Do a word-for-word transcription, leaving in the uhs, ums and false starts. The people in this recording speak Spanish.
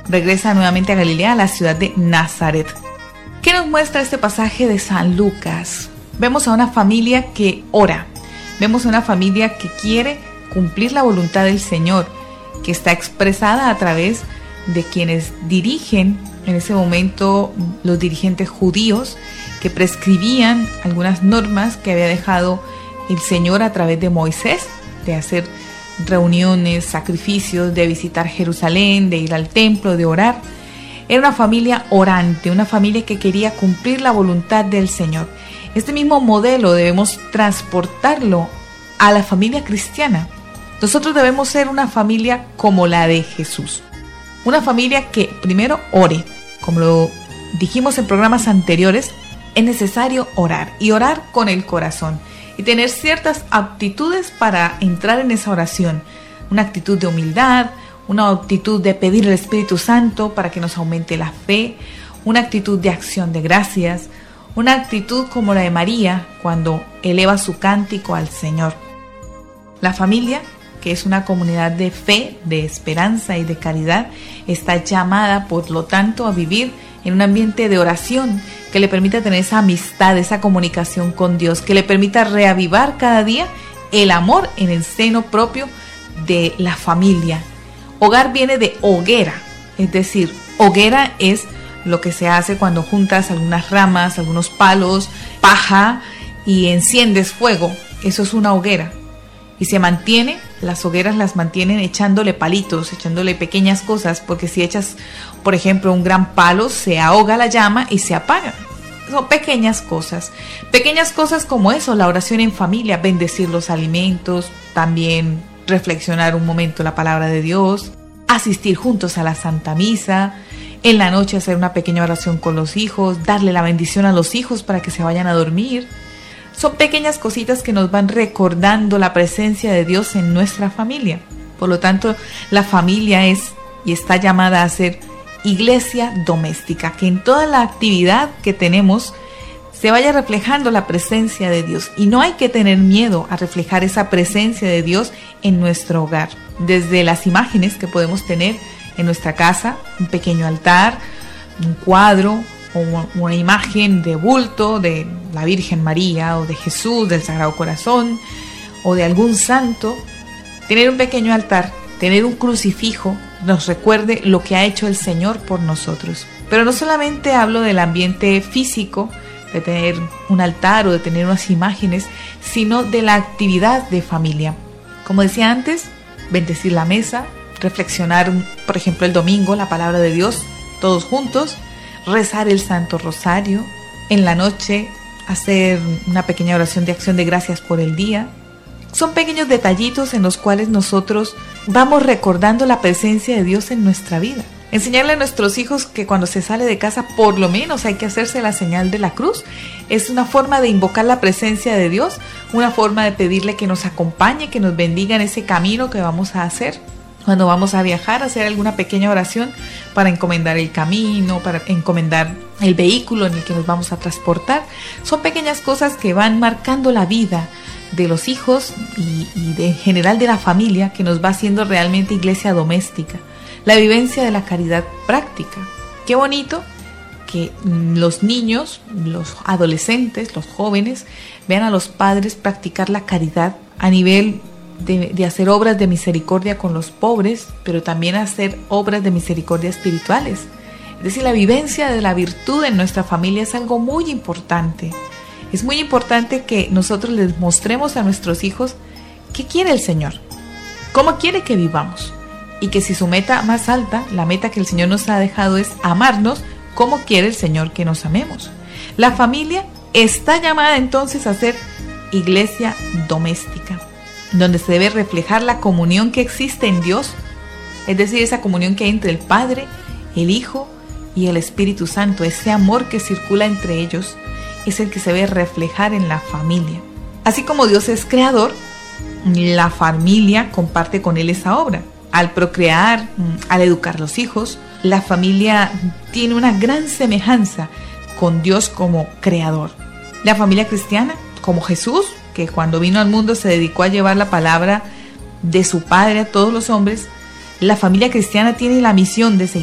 regresa nuevamente a Galilea, a la ciudad de Nazaret. ¿Qué nos muestra este pasaje de San Lucas? Vemos a una familia que ora, vemos a una familia que quiere cumplir la voluntad del Señor, que está expresada a través de quienes dirigen en ese momento, los dirigentes judíos, que prescribían algunas normas que había dejado el Señor a través de Moisés, de hacer reuniones, sacrificios, de visitar Jerusalén, de ir al templo, de orar. Era una familia orante, una familia que quería cumplir la voluntad del Señor. Este mismo modelo debemos transportarlo a la familia cristiana. Nosotros debemos ser una familia como la de Jesús. Una familia que primero ore. Como lo dijimos en programas anteriores, es necesario orar y orar con el corazón y tener ciertas aptitudes para entrar en esa oración. Una actitud de humildad, una actitud de pedir al Espíritu Santo para que nos aumente la fe, una actitud de acción de gracias, una actitud como la de María cuando eleva su cántico al Señor. La familia, que es una comunidad de fe, de esperanza y de caridad, está llamada, por lo tanto, a vivir en un ambiente de oración que le permita tener esa amistad, esa comunicación con Dios, que le permita reavivar cada día el amor en el seno propio de la familia. Hogar viene de hoguera, es decir, hoguera es lo que se hace cuando juntas algunas ramas, algunos palos, paja y enciendes fuego. Eso es una hoguera. Y se mantiene, las hogueras las mantienen echándole palitos, echándole pequeñas cosas, porque si echas, por ejemplo, un gran palo, se ahoga la llama y se apaga. Son pequeñas cosas, pequeñas cosas como eso, la oración en familia, bendecir los alimentos, también reflexionar un momento la palabra de Dios, asistir juntos a la Santa Misa, en la noche hacer una pequeña oración con los hijos, darle la bendición a los hijos para que se vayan a dormir. Son pequeñas cositas que nos van recordando la presencia de Dios en nuestra familia. Por lo tanto, la familia es y está llamada a ser iglesia doméstica, que en toda la actividad que tenemos se vaya reflejando la presencia de Dios. Y no hay que tener miedo a reflejar esa presencia de Dios en nuestro hogar. Desde las imágenes que podemos tener en nuestra casa, un pequeño altar, un cuadro, o una imagen de bulto de la Virgen María o de Jesús, del Sagrado Corazón o de algún santo. Tener un pequeño altar, tener un crucifijo, nos recuerde lo que ha hecho el Señor por nosotros. Pero no solamente hablo del ambiente físico, de tener un altar o de tener unas imágenes, sino de la actividad de familia. Como decía antes, bendecir la mesa, reflexionar, por ejemplo, el domingo, la palabra de Dios, todos juntos, rezar el Santo Rosario, en la noche hacer una pequeña oración de acción de gracias por el día. Son pequeños detallitos en los cuales nosotros vamos recordando la presencia de Dios en nuestra vida. Enseñarle a nuestros hijos que cuando se sale de casa por lo menos hay que hacerse la señal de la cruz. Es una forma de invocar la presencia de Dios, una forma de pedirle que nos acompañe, que nos bendiga en ese camino que vamos a hacer. Cuando vamos a viajar, hacer alguna pequeña oración para encomendar el camino, para encomendar el vehículo en el que nos vamos a transportar. Son pequeñas cosas que van marcando la vida de los hijos y, y de, en general de la familia, que nos va haciendo realmente iglesia doméstica. La vivencia de la caridad práctica. Qué bonito que los niños, los adolescentes, los jóvenes, vean a los padres practicar la caridad a nivel De, de hacer obras de misericordia con los pobres, pero también hacer obras de misericordia espirituales. Es decir, la vivencia de la virtud en nuestra familia es algo muy importante. Es muy importante que nosotros les mostremos a nuestros hijos qué quiere el Señor, cómo quiere que vivamos, y que si su meta más alta, la meta que el Señor nos ha dejado es amarnos, cómo quiere el Señor que nos amemos. La familia está llamada entonces a ser iglesia doméstica, donde se debe reflejar la comunión que existe en Dios, es decir, esa comunión que hay entre el Padre, el Hijo y el Espíritu Santo. Ese amor que circula entre ellos es el que se debe reflejar en la familia. Así como Dios es creador, la familia comparte con Él esa obra. Al procrear, al educar los hijos, la familia tiene una gran semejanza con Dios como creador. La familia cristiana, como Jesús, que cuando vino al mundo se dedicó a llevar la palabra de su Padre a todos los hombres, la familia cristiana tiene la misión de seguir